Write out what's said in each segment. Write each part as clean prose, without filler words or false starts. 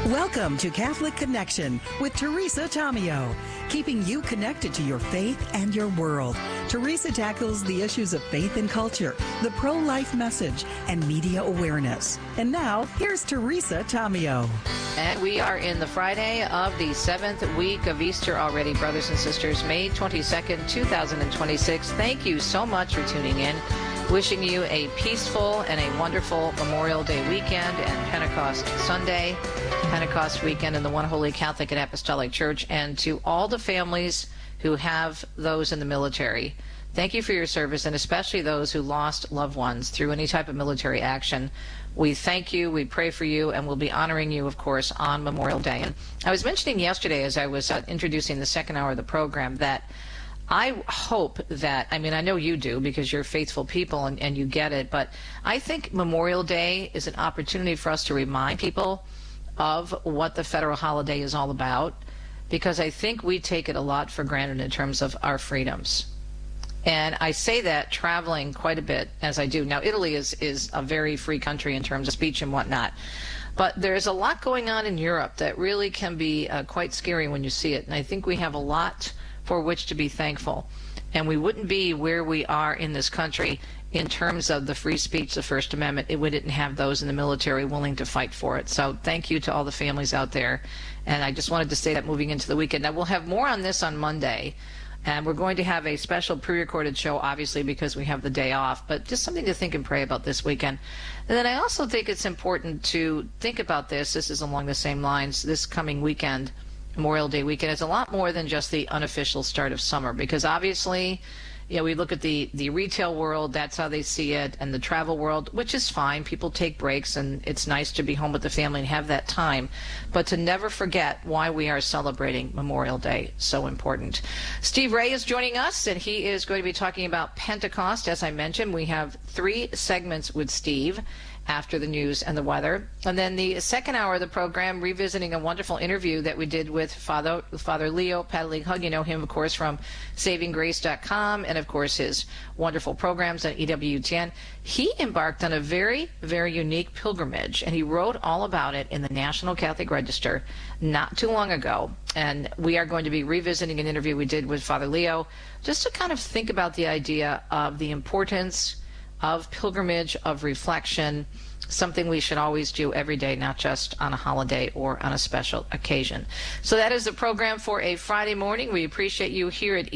Welcome to Catholic Connection with Teresa Tomeo, keeping you connected to your faith and your world. Teresa tackles the issues of faith and culture, the pro-life message, and media awareness. And now, here's Teresa Tomeo. And we are in the Friday of the 7th week of Easter already, brothers and sisters, May 22nd, 2026. Thank you so much for tuning in. Wishing you a peaceful and a wonderful Memorial Day weekend and Pentecost Sunday, Pentecost weekend in the One Holy Catholic and Apostolic Church, and to all the families who have those in the military. Thank you for your service, and especially those who lost loved ones through any type of military action. We thank you, we pray for you, and we'll be honoring you, of course, on Memorial Day. And I was mentioning yesterday as I was introducing the second hour of the program that I hope that, I know you do because you're faithful people and you get it, but I think Memorial Day is an opportunity for us to remind people of what the federal holiday is all about, because I think we take it a lot for granted in terms of our freedoms. And I say that traveling quite a bit as I do. Now, Italy is a very free country in terms of speech and whatnot, but there's a lot going on in Europe that really can be quite scary when you see it. And I think we have a lot for which to be thankful. And we wouldn't be where we are in this country in terms of the free speech, the First Amendment, if we didn't have those in the military willing to fight for it. So thank you to all the families out there. And I just wanted to say that moving into the weekend. Now, we'll have more on this on Monday. And we're going to have a special pre-recorded show, obviously, because we have the day off, but just something to think and pray about this weekend. And then I also think it's important to think about this. This is along the same lines. This coming weekend, Memorial Day weekend, is a lot more than just the unofficial start of summer, because obviously, we look at the retail world, that's how they see it, and the travel world, which is fine. People take breaks, and it's nice to be home with the family and have that time. But to never forget why we are celebrating Memorial Day, so important. Steve Ray is joining us, and he is going to be talking about Pentecost. As I mentioned, we have 3 segments with Steve after the news and the weather. And then the second hour of the program, revisiting a wonderful interview that we did with Father Leo Padaling. You know him, of course, from SavingGrace.com and, of course, his wonderful programs on EWTN. He embarked on a very, very unique pilgrimage, and he wrote all about it in the National Catholic Register not too long ago. And we are going to be revisiting an interview we did with Father Leo just to kind of think about the idea of the importance of pilgrimage, of reflection, something we should always do every day, not just on a holiday or on a special occasion. So that is the program for a Friday morning. We appreciate you here at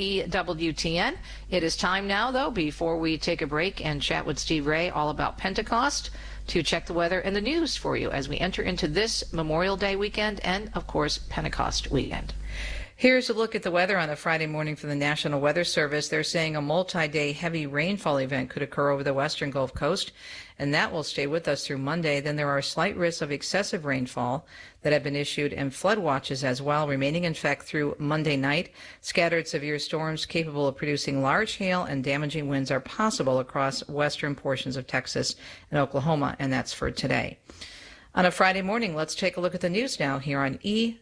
EWTN. It is time now, though, before we take a break and chat with Steve Ray all about Pentecost, to check the weather and the news for you as we enter into this Memorial Day weekend and, of course, Pentecost weekend. Here's a look at the weather on a Friday morning from the National Weather Service. They're saying a multi-day heavy rainfall event could occur over the western Gulf Coast, and that will stay with us through Monday. Then there are slight risks of excessive rainfall that have been issued, and flood watches as well, remaining in effect through Monday night. Scattered severe storms capable of producing large hail and damaging winds are possible across western portions of Texas and Oklahoma, and that's for today. On a Friday morning, let's take a look at the news now here on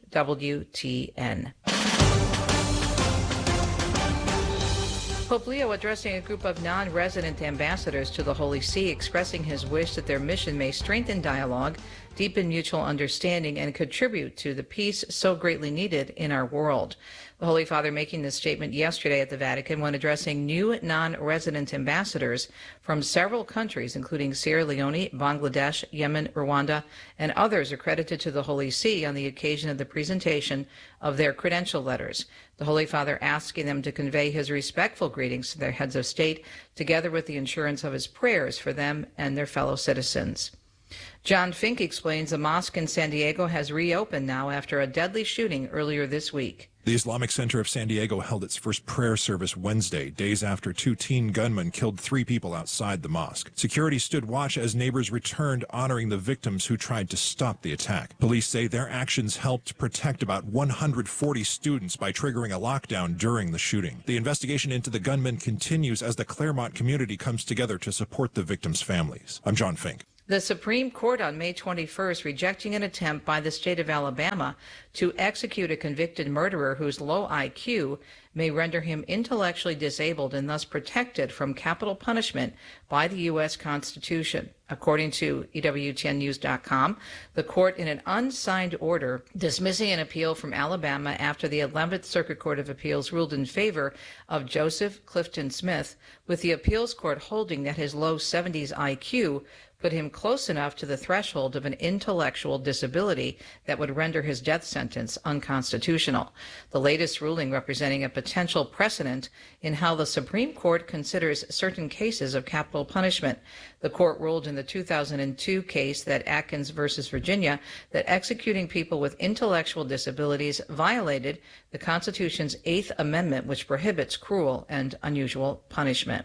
EWTN. Pope Leo addressing a group of non-resident ambassadors to the Holy See, expressing his wish that their mission may strengthen dialogue, deepen mutual understanding, and contribute to the peace so greatly needed in our world. The Holy Father making this statement yesterday at the Vatican when addressing new non-resident ambassadors from several countries, including Sierra Leone, Bangladesh, Yemen, Rwanda, and others accredited to the Holy See on the occasion of the presentation of their credential letters. The Holy Father asking them to convey his respectful greetings to their heads of state, together with the assurance of his prayers for them and their fellow citizens. John Fink explains the mosque in San Diego has reopened now after a deadly shooting earlier this week. The Islamic Center of San Diego held its first prayer service Wednesday, days after 2 teen gunmen killed 3 people outside the mosque. Security stood watch as neighbors returned, honoring the victims who tried to stop the attack. Police say their actions helped protect about 140 students by triggering a lockdown during the shooting. The investigation into the gunmen continues as the Claremont community comes together to support the victims' families. I'm John Fink. The Supreme Court on May 21st rejecting an attempt by the state of Alabama to execute a convicted murderer whose low IQ may render him intellectually disabled and thus protected from capital punishment by the U.S. Constitution. According to EWTNnews.com, the court, in an unsigned order dismissing an appeal from Alabama after the 11th Circuit Court of Appeals ruled in favor of Joseph Clifton Smith, with the appeals court holding that his low 70s IQ put him close enough to the threshold of an intellectual disability that would render his death sentence unconstitutional. The latest ruling representing a potential precedent in how the Supreme Court considers certain cases of capital punishment. The court ruled in the 2002 case that Atkins versus Virginia that executing people with intellectual disabilities violated the Constitution's 8th Amendment, which prohibits cruel and unusual punishment.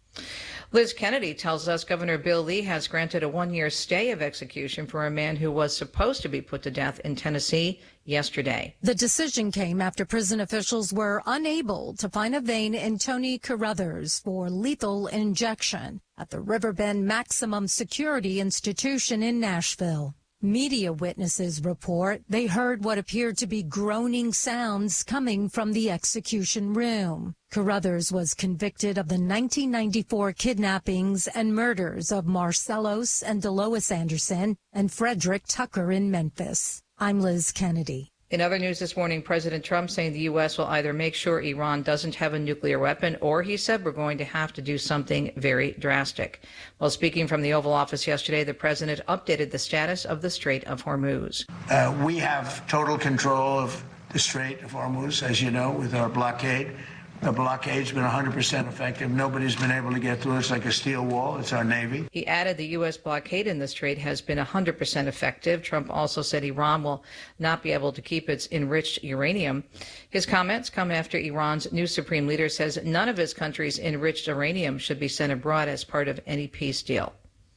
Liz Kennedy tells us Governor Bill Lee has granted a one-year stay of execution for a man who was supposed to be put to death in Tennessee yesterday. The decision came after prison officials were unable to find a vein in Tony Carruthers for lethal injection at the Riverbend Maximum Security Institution in Nashville. Media witnesses report they heard what appeared to be groaning sounds coming from the execution room. Carruthers was convicted of the 1994 kidnappings and murders of Marcellos and Delois Anderson and Frederick Tucker in Memphis. I'm Liz Kennedy. In other news this morning, President Trump saying the U.S. will either make sure Iran doesn't have a nuclear weapon, or he said we're going to have to do something very drastic. While speaking from the Oval Office yesterday, the president updated the status of the Strait of Hormuz. We have total control of the Strait of Hormuz, as you know, with our blockade. The blockade's been 100% effective. Nobody's been able to get through. It's like a steel wall. It's our Navy. He added the U.S. blockade in the strait has been 100% effective. Trump also said Iran will not be able to keep its enriched uranium. His comments come after Iran's new supreme leader says none of his country's enriched uranium should be sent abroad as part of any peace deal.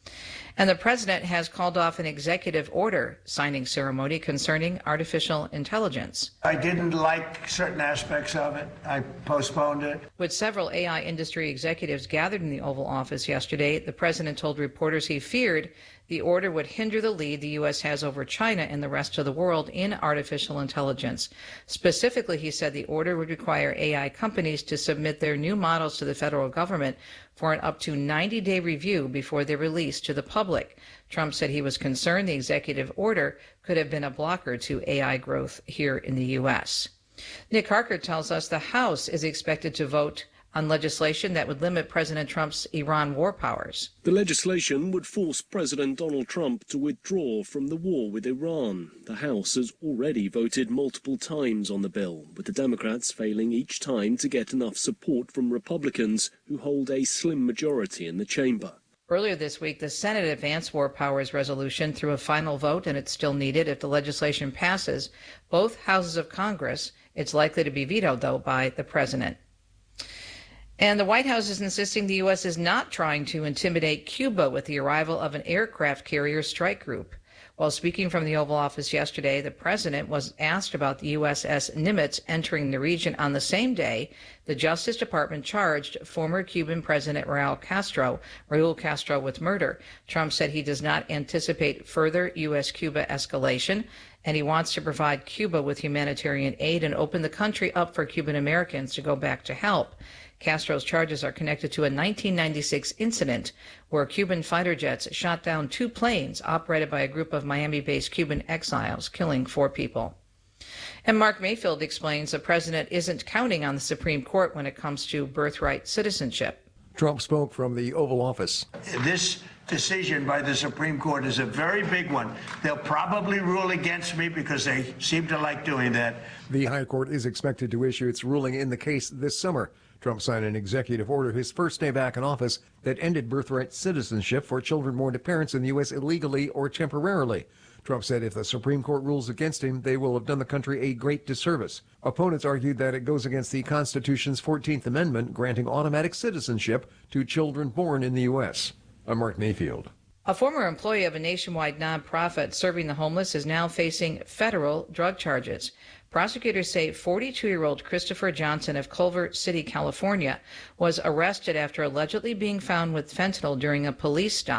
And the president has called off an executive order signing ceremony concerning artificial intelligence. I didn't like certain aspects of it. I postponed it. With several AI industry executives gathered in the Oval Office yesterday, the president told reporters he feared the order would hinder the lead the U.S. has over China and the rest of the world in artificial intelligence. Specifically, he said the order would require AI companies to submit their new models to the federal government for an up to 90-day review before they're released to the public. Trump said he was concerned the executive order could have been a blocker to AI growth here in the U.S. Nick Harker tells us the House is expected to vote on legislation that would limit President Trump's Iran war powers. The legislation would force President Donald Trump to withdraw from the war with Iran. The House has already voted multiple times on the bill, with the Democrats failing each time to get enough support from Republicans who hold a slim majority in the chamber. Earlier this week, the Senate advanced war powers resolution through a final vote, and it's still needed. If the legislation passes both houses of Congress, it's likely to be vetoed, though, by the president. And the White House is insisting the U.S. is not trying to intimidate Cuba with the arrival of an aircraft carrier strike group. While speaking from the Oval Office yesterday, the president was asked about the USS Nimitz entering the region on the same day the Justice Department charged former Cuban President Raul Castro with murder. Trump said he does not anticipate further U.S.-Cuba escalation, and he wants to provide Cuba with humanitarian aid and open the country up for Cuban Americans to go back to help. Castro's charges are connected to a 1996 incident where Cuban fighter jets shot down 2 planes operated by a group of Miami-based Cuban exiles, killing 4 people. And Mark Mayfield explains the president isn't counting on the Supreme Court when it comes to birthright citizenship. Trump spoke from the Oval Office. This decision by the Supreme Court is a very big one. They'll probably rule against me because they seem to like doing that. The High Court is expected to issue its ruling in the case this summer. Trump signed an executive order his first day back in office that ended birthright citizenship for children born to parents in the U.S. illegally or temporarily. Trump said if the Supreme Court rules against him, they will have done the country a great disservice. Opponents argued that it goes against the Constitution's 14th Amendment, granting automatic citizenship to children born in the U.S. I'm Mark Mayfield. A former employee of a nationwide nonprofit serving the homeless is now facing federal drug charges. Prosecutors say 42-year-old Christopher Johnson of Culver City, California, was arrested after allegedly being found with fentanyl during a police stop.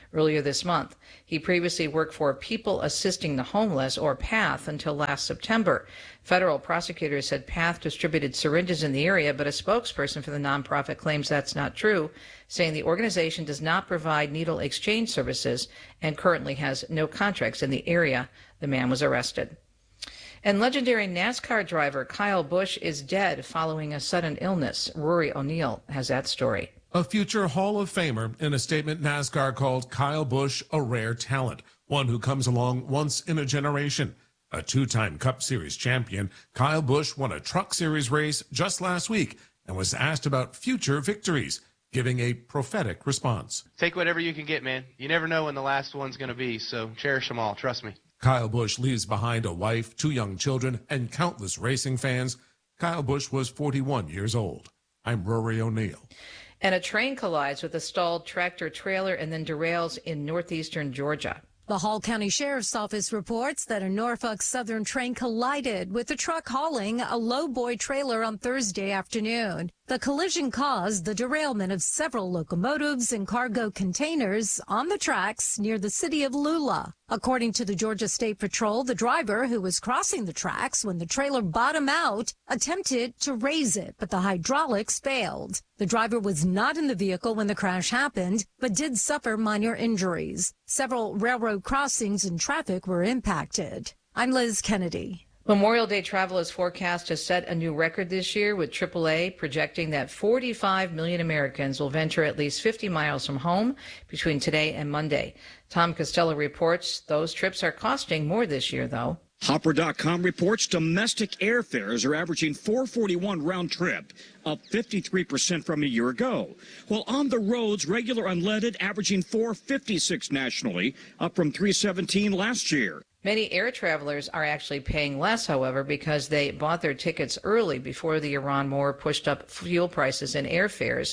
earlier this month. He previously worked for People Assisting the Homeless, or PATH, until last September. Federal prosecutors said PATH distributed syringes in the area, but a spokesperson for the nonprofit claims that's not true, saying the organization does not provide needle exchange services and currently has no contracts in the area. The man was arrested. And legendary NASCAR driver Kyle Busch is dead following a sudden illness. Rory O'Neill has that story. A future Hall of Famer. In a statement, NASCAR called Kyle Busch a rare talent, one who comes along once in a generation. A two-time Cup Series champion, Kyle Busch won a Truck Series race just last week and was asked about future victories, giving a prophetic response. Take whatever you can get, man. You never know when the last one's going to be, so cherish them all. Trust me. Kyle Busch leaves behind a wife, 2 young children, and countless racing fans. Kyle Busch was 41 years old. I'm Rory O'Neill. And a train collides with a stalled tractor trailer and then derails in northeastern Georgia. The Hall County Sheriff's Office reports that a Norfolk Southern train collided with a truck hauling a lowboy trailer on Thursday afternoon. The collision caused the derailment of several locomotives and cargo containers on the tracks near the city of Lula. According to the Georgia State Patrol, the driver, who was crossing the tracks when the trailer bottomed out, attempted to raise it, but the hydraulics failed. The driver was not in the vehicle when the crash happened, but did suffer minor injuries. Several railroad crossings and traffic were impacted. I'm Liz Kennedy. Memorial Day travel is forecast to set a new record this year, with AAA projecting that 45 million Americans will venture at least 50 miles from home between today and Monday. Tom Costello reports those trips are costing more this year, though. Hopper.com reports domestic airfares are averaging $441 round trip, up 53% from a year ago. While on the roads, regular unleaded averaging $456 nationally, up from $317 last year. Many air travelers are actually paying less, however, because they bought their tickets early before the Iran war pushed up fuel prices and airfares.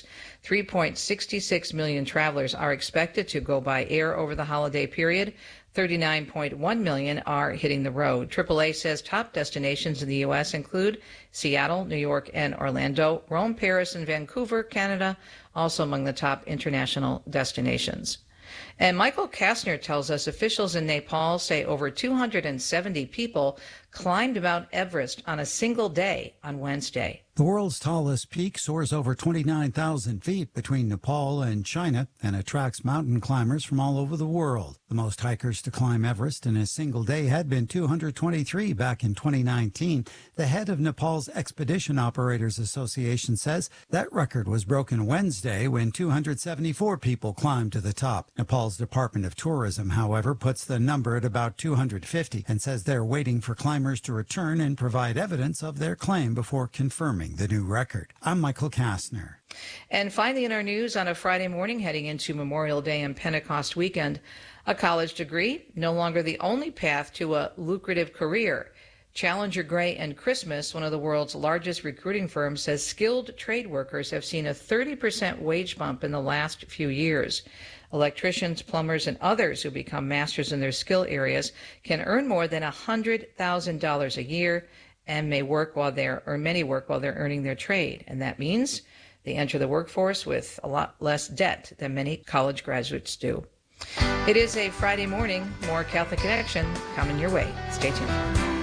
3.66 million travelers are expected to go by air over the holiday period. 39.1 million are hitting the road. AAA says top destinations in the U.S. include Seattle, New York, and Orlando. Rome, Paris, and Vancouver, Canada, also among the top international destinations. And Michael Kastner tells us officials in Nepal say over 270 people climbed Mount Everest on a single day on Wednesday. The world's tallest peak soars over 29,000 feet between Nepal and China and attracts mountain climbers from all over the world. The most hikers to climb Everest in a single day had been 223 back in 2019. The head of Nepal's Expedition Operators Association says that record was broken Wednesday when 274 people climbed to the top. Nepal's Department of Tourism, however, puts the number at about 250 and says they're waiting for climbers to return and provide evidence of their claim before confirming the new record. I'm Michael Kastner. And finally in our news, on a Friday morning heading into Memorial Day and Pentecost weekend, a college degree no longer the only path to a lucrative career. Challenger Gray and Christmas, one of the world's largest recruiting firms, says skilled trade workers have seen a 30% wage bump in the last few years. Electricians, plumbers, and others who become masters in their skill areas can earn more than $100,000 a year and many work while they're earning their trade. And that means they enter the workforce with a lot less debt than many college graduates do. It is a Friday morning. More Catholic Connection coming your way. Stay tuned.